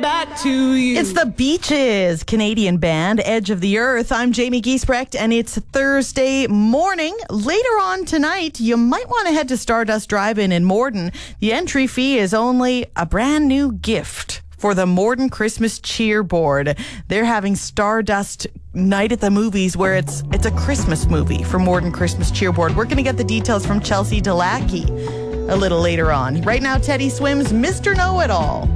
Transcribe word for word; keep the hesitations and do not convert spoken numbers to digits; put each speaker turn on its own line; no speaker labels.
back to you.
It's the Beaches, Canadian band, Edge of the Earth. I'm Jamie Giesbrecht, and it's Thursday morning. Later on tonight, you might want to head to Stardust Drive-In in Morden. The entry fee is only a brand new gift for the Morden Christmas Cheer Board. They're having Stardust Night at the Movies, where it's it's a Christmas movie for Morden Christmas Cheer Board. We're going to get the details from Chelsea Delacqui a little later on. Right now, Teddy Swims' Mister Know-It-All.